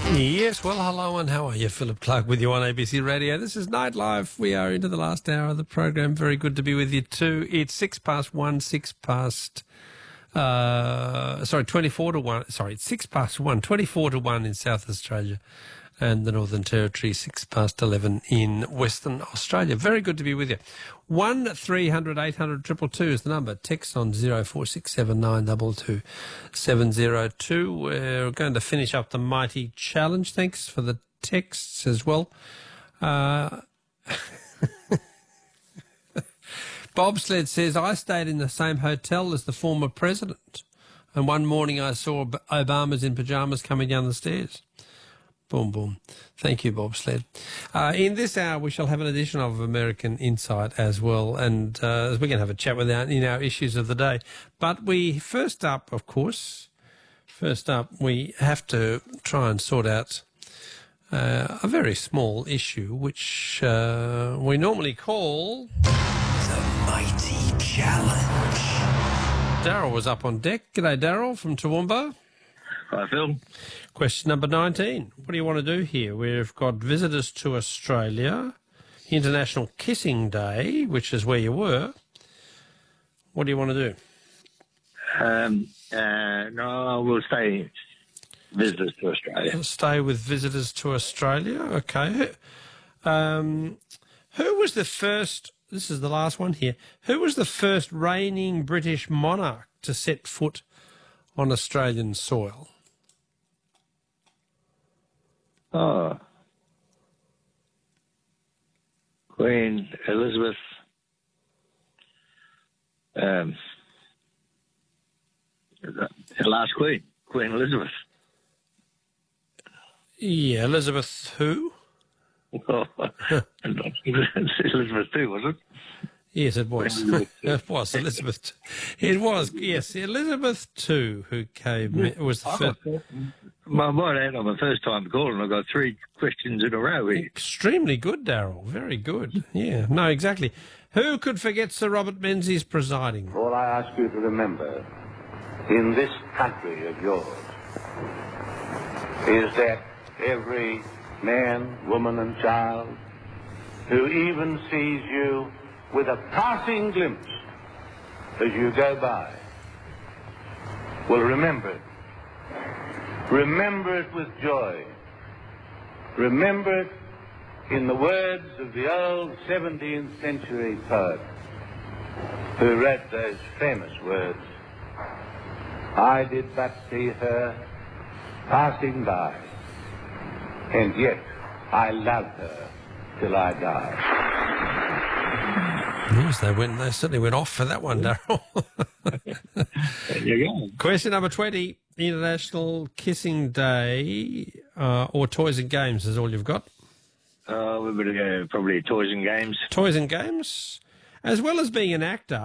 Yes, well, hello and how are you? Philip Clark with you on ABC Radio. This is Night Live. We are into the last hour of the program. Very good to be with you too. It's 24 to 1. Sorry, it's 1, 24 to 1 in South Australia and the Northern Territory, 11 in Western Australia. Very good to be with you. 1300 800 222 is the number. Text on 0467 702. We're going to finish up the Mighty Challenge. Thanks for the texts as well. Bobsled says, I stayed in the same hotel as the former president, and one morning I saw Obama's in pyjamas coming down the stairs. Boom, boom. Thank you, Bobsled. In this hour, we shall have an edition of American Insight as well, and we're going to have a chat with our issues of the day. But first up, we have to try and sort out a very small issue, which we normally call The Mighty Challenge. Daryl was up on deck. G'day, Daryl from Toowoomba. Hi, Phil. Question number 19. What do you want to do here? We've got visitors to Australia, International Kissing Day, which is where you were. What do you want to do? No, we'll stay visitors to Australia. Stay with visitors to Australia. Okay. Who was the first, this is the last one here, who was the first reigning British monarch to set foot on Australian soil? Oh. Queen Elizabeth. The last Queen Elizabeth. Yeah, Elizabeth who? Elizabeth II, was it? Yes, it was. It was Elizabeth. It was, yes, Elizabeth II who came. It was the first. My mind, I'm the first time calling. I've got 3 questions in a row here. Extremely good, Daryl. Very good. Yeah, no, exactly. Who could forget Sir Robert Menzies presiding? All I ask you to remember in this country of yours is that every man, woman and child who even sees you with a passing glimpse as you go by will remember it. Remember it with joy. Remember it in the words of the old 17th century poet who wrote those famous words, I did but see her passing by, and yet I loved her till I died. Yes, they certainly went off for that one, Daryl. There you go. Question number 20. International Kissing Day or Toys and Games is all you've got? We better go probably toys and games. Toys and Games. As well as being an actor,